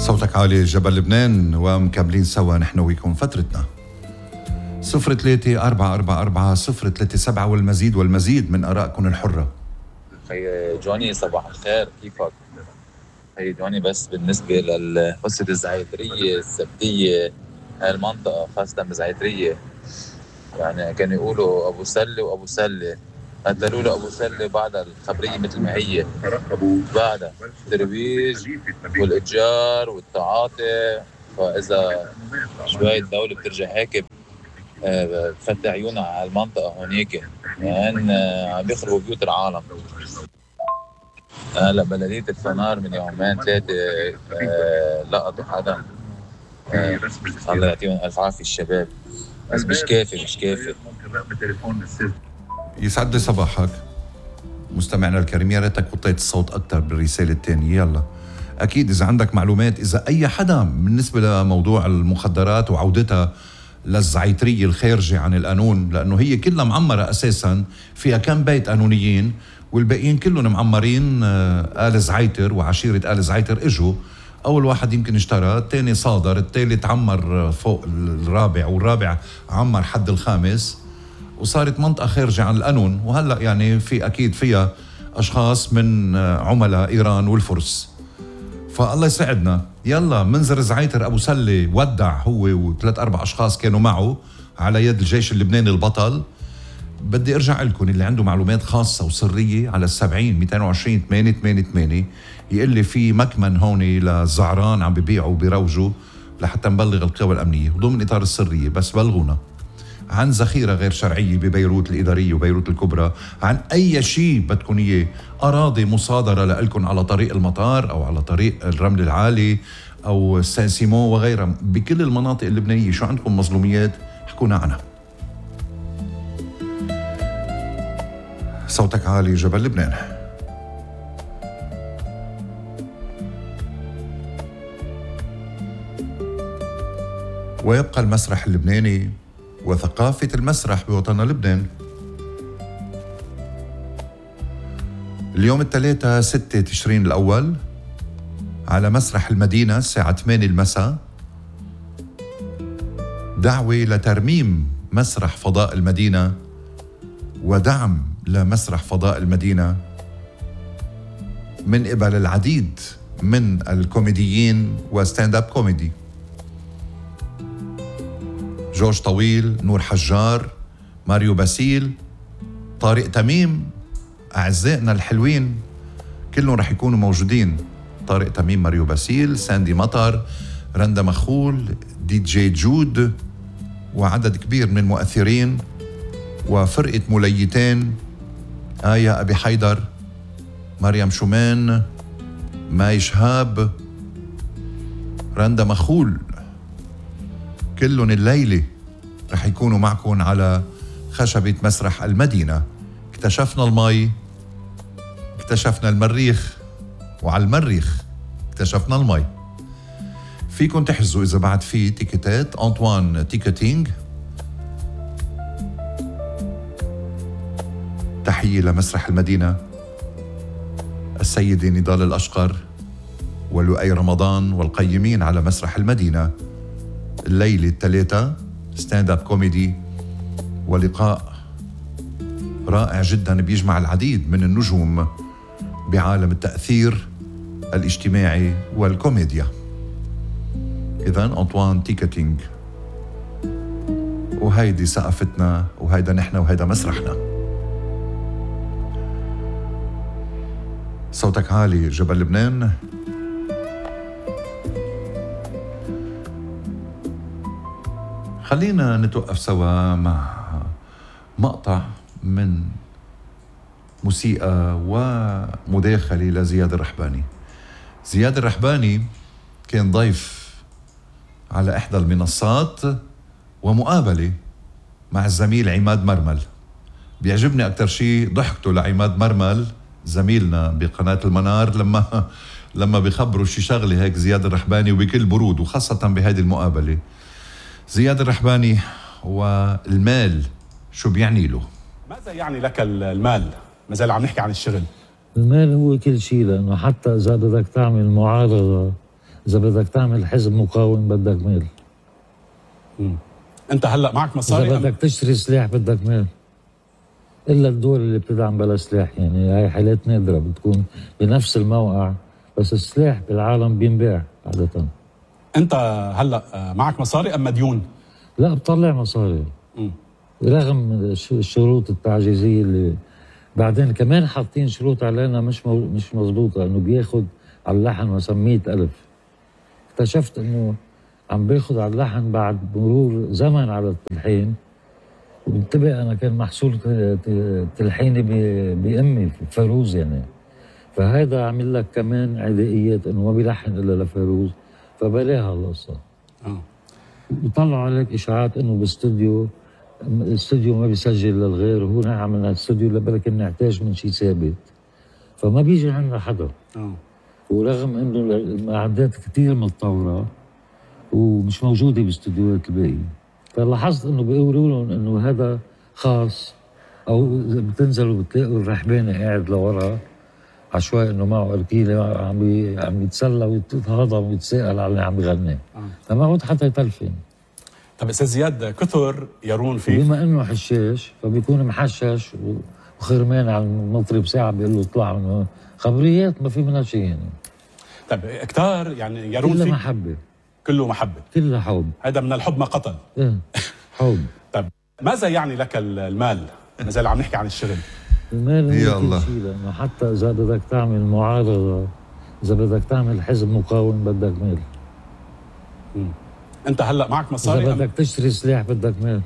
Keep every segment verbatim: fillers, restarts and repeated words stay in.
صوتك عالي جبل لبنان، ومكملين سوا نحن ويكم فترتنا صفر ثلاثة أربعة أربعة أربعة صفر ثلاثة سبعة، والمزيد والمزيد من آرائكم الحرة. خي جوني صباح الخير، كيفك؟ خي جوني، بس بالنسبة لقصة الزعيترية السبتية، هالمنطقة خاصة بالزعيترية، يعني كانوا يقولوا أبو سلة وأبو سلة، قدروا له أبو سلة بعد الخبرية مثل ما هي، بعد الترويج والإتجار والتعاطي. فإذا شوية الدولة بترجع هيك بتفتح عيونها على المنطقة هونيك، لأن عم بيخربوا بيوت العالم. هلا بلدية الفنار من يومين ثلاثة آه لقطوا حدا، آه الله يعطيهم ألف عافية الشباب، بس مش كافي مش كافي. يسعد لي صباحك مستمعنا الكريم، يا ريتك وطيت الصوت أكثر بالرسالة الثانية. يلا أكيد إذا عندك معلومات، إذا أي حدا بالنسبة لموضوع المخدرات وعودتها للزعيترية الخارجة عن القانون، لأنه هي كلها معمرة أساساً، فيها كم بيت قانونيين والباقيين كلهم معمرين آل زعيتر وعشيرة آل زعيتر. إجوا أول واحد يمكن اشترى، الثاني صادر، الثالث عمر فوق الرابع، والرابع عمر حد الخامس، وصارت منطقة خارجة عن القانون. وهلأ يعني في أكيد فيها أشخاص من عملاء إيران والفرس، فالله يسعدنا. يلا منزر زعيتر أبو سلة ودع هو وثلاث أربع أشخاص كانوا معه على يد الجيش اللبناني البطل. بدي أرجع لكم اللي عنده معلومات خاصة وسرية على السبعين مئتين وعشرين ثمانية ثمانية ثمانية، يقول لي في مكمن هوني للزعران عم ببيعوا وبيروجوا لحتى نبلغ القوى الأمنية وضمن إطار السرية، بس بلغونا عن ذخيرة غير شرعية ببيروت الإدارية وبيروت الكبرى، عن أي شيء بدكم إياه، أراضي مصادرة لكم على طريق المطار أو على طريق الرمل العالي أو سان سيمون وغيرها، بكل المناطق اللبنانية. شو عندكم مظلوميات؟ حكونا عنها. صوتك عالي جبل لبنان. ويبقى المسرح اللبناني وثقافة المسرح بوطننا لبنان. اليوم الثلاثاء ستة تشرين الأول على مسرح المدينة الساعة ثمانية المساء دعوة لترميم مسرح فضاء المدينة ودعم لمسرح فضاء المدينة من قبل العديد من الكوميديين وستاند اب كوميدي، جورج طويل، نور حجار، ماريو باسيل، طارق تميم، أعزائنا الحلوين كلهم رح يكونوا موجودين. طارق تميم، ماريو باسيل، ساندي مطر، رندا مخول، دي جي جود، وعدد كبير من المؤثرين وفرقة مليتين، آية أبي حيدر، مريم شومان، ماي شهاب، رندا مخول، كلهم الليلة رح يكونوا معكم على خشبة مسرح المدينة. اكتشفنا المي، اكتشفنا المريخ، وعلى المريخ اكتشفنا المي. فيكن تحجزوا إذا بعد في تيكتات أنطوان تيكتينج. تحية لمسرح المدينة، السيدة نضال الأشقر ولؤي رمضان والقيمين على مسرح المدينة. الليلة الثلاثة ستاند اب كوميدي ولقاء رائع جدا بيجمع العديد من النجوم بعالم التأثير الاجتماعي والكوميديا. إذن أنطوان تيكتينج، وهيدي سقفتنا وهيدا نحن وهيدا مسرحنا. صوتك عالي جبل لبنان. خلينا نتوقف سوا مع مقطع من موسيقى ومداخلة لزياد الرحباني. زياد الرحباني كان ضيف على إحدى المنصات ومقابلة مع الزميل عماد مرمل. بيعجبني أكتر شيء ضحكته لعماد مرمل زميلنا بقناة المنار لما لما بيخبروا شي شغلة هيك زياد الرحباني وبكل برود، وخاصة بهذه المقابلة. زياد الرحباني والمال شو بيعني له؟ ماذا يعني لك المال؟ ما زال عم نحكي عن الشغل. المال هو كل شيء، لأنه حتى إذا بدك تعمل معارضة إذا بدك تعمل حزب مقاوم بدك مال. مم. أنت هلأ معك مصاري؟ إذا بدك تشتري سلاح بدك مال. إلا الدول اللي بتدعم بلا سلاح، يعني هاي حالات نادرة بتكون بنفس الموقع، بس السلاح بالعالم بينباع عادة. أنت هلأ معك مصاري أم مديون؟ لا، بطلع مصاري. مم. رغم الشروط التعجيزية اللي بعدين كمان حاطين شروط علينا مش مو مش مزبوطة، إنه بياخد على اللحن مثلا مية ألف. اكتشفت إنه عم باخد على اللحن بعد مرور زمن على التلحين، وبالتبع أنا كان محصول تلحيني بأمي فيروز يعني. فهذا عمل لك كمان عدائيات إنه ما بيلحن إلا لفيروز، فبلاها القصة. آه. بيطلعوا عليك إشاعات إنه باستوديو الاستوديو ما بيسجل للغير، وهو نحن عملنا الاستوديو لبلكن نحتاج من شيء ثابت، فما بيجي عندنا حدا. آه. ورغم إنه المعدات كتير متطورة ومش موجودة باستوديوهات الباقي، فلاحظت إنه بيقولوا لهم إنه هذا خاص، أو بتنزلوا بتلاقوا الرحباني قاعد لورا عشوائي إنه معه أركيلة عم بي عم يتسلى ويتهضم ويتساءل على اللي عم بغني، آه. فما عود حتى يتلفن. طب استاذ زياد، كثر يرون فيك بما انه حشاش فبيكون محشش وخرمان على المطرب ساعه بيقول له اطلع منه خبريات ما في منها شيء يعني. طب كتار يعني يرون فيك كلها فيك محبه، كله محبه، كلها حب. هذا من الحب ما قتل. ايه حب. طب ماذا يعني لك المال؟ ما زال عم نحكي عن الشغل. المال هو كل شيء، لانه حتى اذا بدك تعمل معارضه، اذا بدك تعمل حزب مقاوم بدك مال. امم انت هلا معك مصاري؟ اذا بدك تشتري سلاح بدك مال.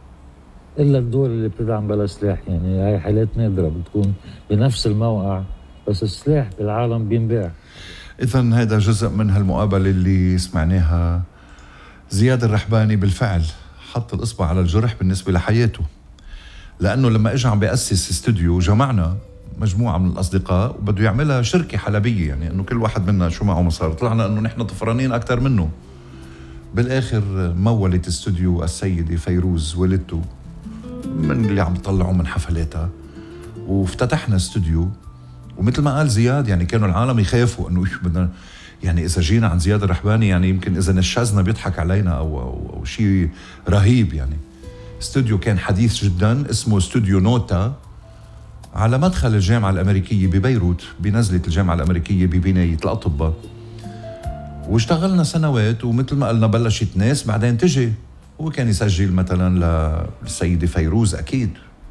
الا الدول اللي بتدعم بلا سلاح، يعني هاي حالات نادره بتكون بنفس الموقع، بس السلاح بالعالم بينباع. إذا هذا جزء من هالمقابلة اللي سمعناها. زياد الرحباني بالفعل حط الإصبع على الجرح بالنسبة لحياته، لأنه لما إجا عم بيأسس استوديو جمعنا مجموعة من الأصدقاء وبده يعملها شركة حلبية، يعني إنه كل واحد منا شو معه مصاري، طلعنا إنه نحن طفرانين أكتر منه. بالآخر مولت استوديو السيدة فيروز والدته من اللي عم تطلعوا من حفلاتها، وافتتحنا استوديو. ومثل ما قال زياد يعني كانوا العالم يخافوا انه بدنا، يعني اذا جينا عند زياد الرحباني يعني يمكن اذا نشزنا بيضحك علينا او او, أو شيء رهيب. يعني استوديو كان حديث جدا اسمه استوديو نوتا على مدخل الجامعه الامريكيه ببيروت، بنزله الجامعه الامريكيه ببنايه الاطباء. واشتغلنا سنوات، ومثل ما قلنا بلشت ناس بعدين تجي. هو كان يسجل مثلا للسيدة فيروز أكيد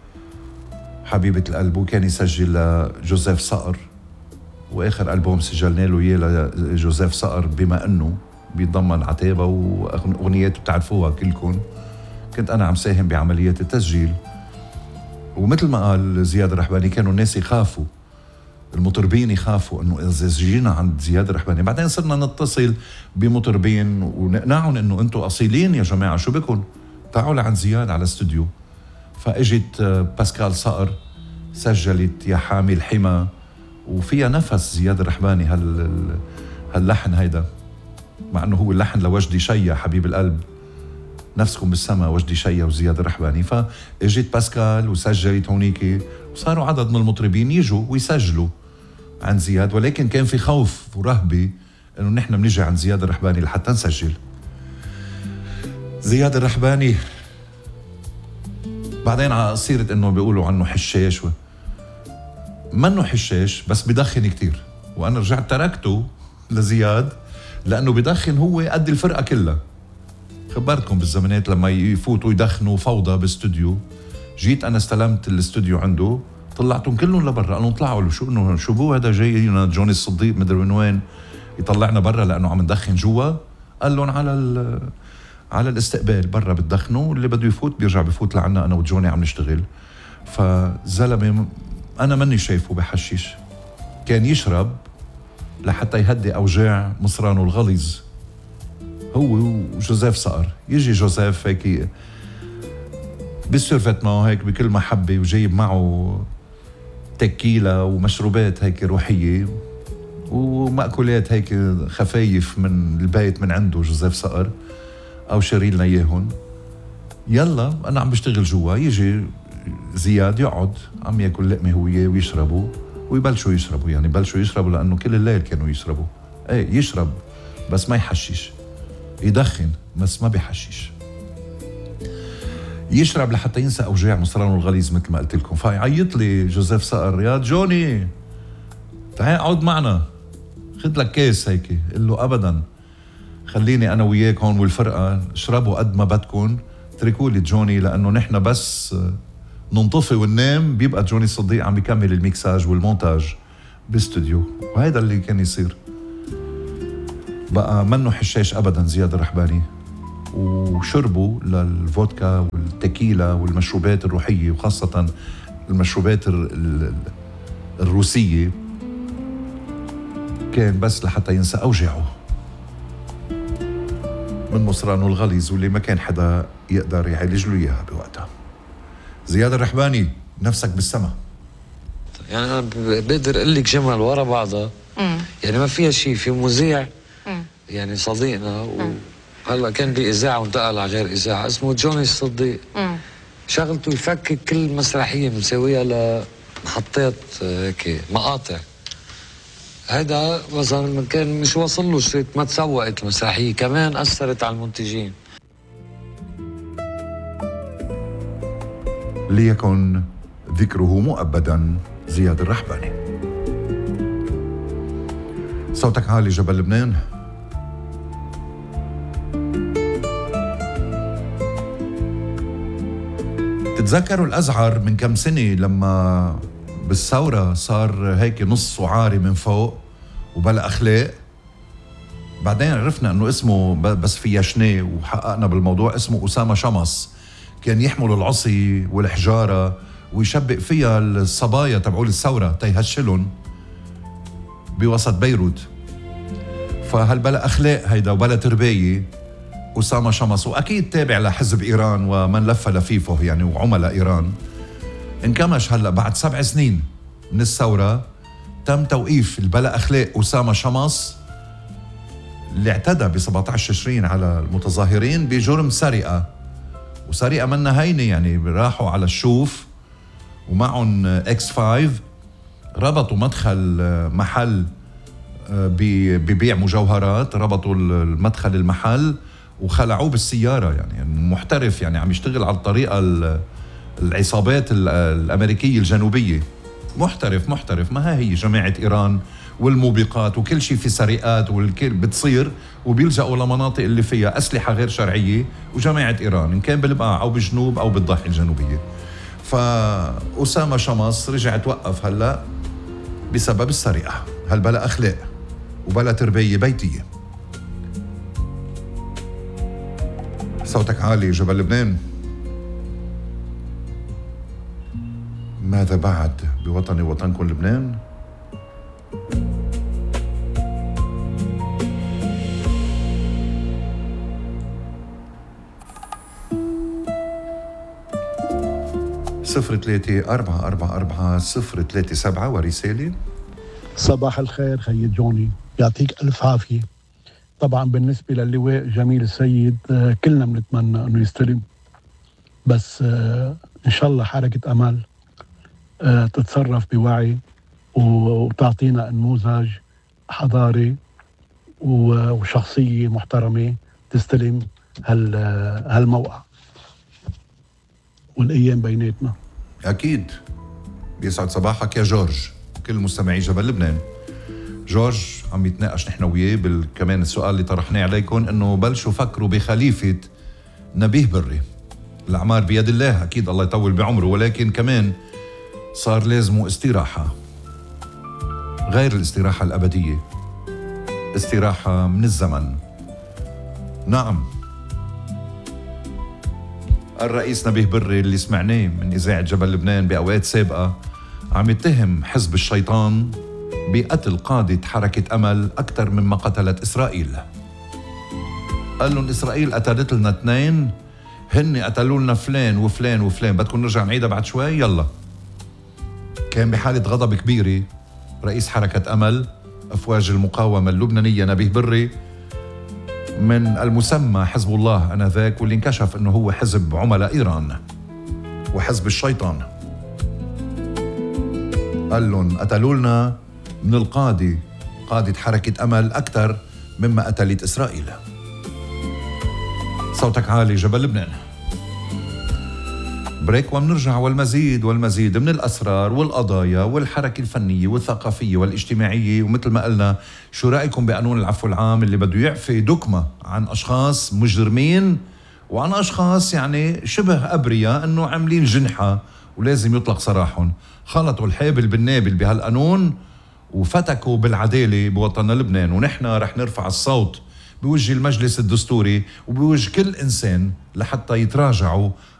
حبيبة القلب، وكان يسجل لجوزيف صقر، وآخر ألبوم سجلنا له إياه لجوزيف صقر بما أنه بيتضمن عتابة وأغنيات بتعرفوها كلكم. كنت أنا عم ساهم بعمليات التسجيل. ومثل ما قال زياد الرحباني كانوا الناس يخافوا، المطربين يخافوا انه اذا جينا عند زياد الرحباني. بعدين صرنا نتصل بمطربين ونقنعهم انه انتم اصيلين يا جماعه، شو بكم تعالوا لعند زياد على استوديو. فاجت باسكال صقر سجلت يا حامي الحمى، وفيها نفس زياد الرحباني هال هاللحن هيدا، مع انه هو اللحن لوجدي شيا حبيب القلب، نفسكم بالسما وجدي شيا وزياد الرحباني. فاجت باسكال وسجلت هونيك، وصاروا عدد من المطربين يجوا ويسجلوا عند زياد، ولكن كان في خوف ورهبة انه نحن بنيجي عند زياد الرحباني لحتى نسجل. زياد الرحباني بعدين على سيرة انه بيقولوا عنه حشاش، منه حشاش بس بدخن كتير، وانا رجعت تركته لزياد لانه بدخن هو قد الفرقة كلها. خبرتكم بالزمانات لما يفوتوا يدخنوا فوضى باستوديو، جيت انا استلمت الاستوديو عنده، طلعتهم كلهم لبرا، قالوا طلعوا له شو انه شو بو هذا جاي جوني الصديق مدري من وين يطلعنا برا لانه عم ندخن جوا. قال لهم على على الاستقبال برا بتدخنوا، واللي بده يفوت بيرجع بفوت لعنا انا وجوني عم نشتغل. فزلمه انا ماني شايفه بحشيش، كان يشرب لحتى يهدي اوجاع مصرانه الغليظ هو وجوزيف صقر. يجي جوزيف هيك بالسيرفت معه هيك بكل محبة، وجايب معه تكيلة ومشروبات هيك روحية ومأكولات هيك خفايف من البيت من عنده جوزيف صقر، أو شاري لنا إياهم. يلا أنا عم بشتغل جوا، يجي زياد يقعد عم ياكل لقمة هو ويشربوا ويبلشوا يشربوا، يعني بلشوا يشربوا لأنه كل الليل كانوا يشربوا ايه يشرب بس ما يحشش، يدخن بس ما بيحشش، يشرب لحتى ينسى اوجاع مصرانه الغليظ مثل ما قلت لكم. فيعيط لي جوزيف صقر يا جوني تعال اقعد معنا خد لك كيس هيك، قل له ابدا خليني انا وياك هون والفرقه اشربوا قد ما بدكم، اتركوا لي جوني لانه نحن بس ننطفي وننام بيبقى جوني الصديق عم بيكمل الميكساج والمونتاج باستوديو. وهذا اللي كان يصير. بقى منه حشاش ابدا زياد الرحباني، وشربوا للفودكا والتكيلا والمشروبات الروحيه وخاصه المشروبات الروسيه كان بس لحتى ينسى اوجاعه من مصرانه الغليظ واللي ما كان حدا يقدر يعالج له اياها بوقتها. زياد الرحباني نفسك بالسما. يعني انا بقدر اقول لك جمل ورا بعضها يعني ما فيها شيء. في مذيع يعني صديقنا وهلا كان باذاعه وانتقل على غير اذاعه اسمه جوني الصديق، شغلته يفكك كل مسرحيه مسويها لمحطات هيك مقاطع. هذا مثلا كان مش واصل له شريط ما تسوقت المسرحيه، كمان اثرت على المنتجين. ليكن ذكره مؤبدا زياد الرحباني. صوتك عالي جبل لبنان. تتذكروا الأزعر من كم سنة لما بالثورة صار هيك نص وعاري من فوق وبلا أخلاق؟ بعدين عرفنا أنه اسمه بس فيها شني وحققنا بالموضوع، اسمه أسامة شمس. كان يحمل العصي والحجارة ويشبق فيها الصبايا تبعول الثورة تيهشلن بوسط بيروت. فهالبلا أخلاق هيدا وبلا تربية أسامة شمس، وأكيد تابع لحزب إيران ومن لف لفيفه يعني وعملاء إيران. انكمش هلأ بعد سبع سنين من الثورة تم توقيف البلا أخلاق أسامة شمس اللي اعتدى ب سبعة عشر تشرين على المتظاهرين بجرم سرقة. وسرقة منا هينة يعني راحوا على الشوف ومعهم اكس خمسة، ربطوا مدخل محل ببيع مجوهرات، ربطوا المدخل المحل وخلعوه بالسيارة. يعني محترف يعني عم يشتغل على الطريقة العصابات الأمريكية الجنوبية. محترف محترف ما هي جماعة إيران والموبقات وكل شيء في سرقات والكل بتصير وبيلجأوا لمناطق اللي فيها أسلحة غير شرعية وجماعة إيران إن كان بالبقاع أو بجنوب أو بالضاحية الجنوبية. فأسامة شمس رجع توقف هلأ بسبب السرقة. هل بلا أخلاق وبلا تربية بيتية. صوتك عالي جبل لبنان. ماذا بعد بوطني وطنكم لبنان؟ صفر ثلاثة أربعة أربعة أربعة صفر ثلاثة سبعة ورسالة. صباح الخير خي جوني، يعطيك ألف عافية. طبعا بالنسبة للواء جميل السيد كلنا بنتمنى أنه يستلم، بس إن شاء الله حركة أمل تتصرف بوعي وتعطينا نموذج حضاري وشخصية محترمة تستلم هالموقع والأيام بيناتنا. أكيد. بيسعد صباحك يا جورج، كل مستمعي جبل لبنان. جورج عم يتناقش نحن وياه بالكمان السؤال اللي طرحناه عليكم، انه بلشوا فكروا بخليفة نبيه بري. الأعمار بيد الله أكيد، الله يطول بعمره، ولكن كمان صار لازمه استراحة غير الاستراحة الأبدية، استراحة من الزمن. نعم، الرئيس نبيه بري اللي سمعناه من إذاعة جبل لبنان بأوقات سابقة عم يتهم حزب الشيطان بقتل قادة حركة أمل أكثر مما قتلت إسرائيل. قال لهم إسرائيل قتلت لنا اثنين، هن قتلوا لنا فلان وفلان وفلان، بدكم نرجع نعيدها بعد شوي؟ يلا. كان بحالة غضب كبيرة رئيس حركة أمل أفواج المقاومة اللبنانية نبيه بري من المسمى حزب الله آنذاك، واللي انكشف أنه هو حزب عملاء إيران وحزب الشيطان. قال لهم قتلوا لنا من القادة قادة حركة أمل أكثر مما قتلت إسرائيل. صوتك عالي جبل لبنان. بريك ومنرجع والمزيد والمزيد من الأسرار والقضايا والحركة الفنية والثقافية والاجتماعية. ومثل ما قلنا، شو رأيكم بقانون العفو العام اللي بده يعفي دكمة عن أشخاص مجرمين وعن أشخاص يعني شبه أبرياء أنه عاملين جنحة ولازم يطلق سراحهم؟ خلطوا الحابل بالنابل بهالقانون وفتكوا بالعدالة بوطننا لبنان. ونحن رح نرفع الصوت بوجه المجلس الدستوري وبوجه كل إنسان لحتى يتراجعوا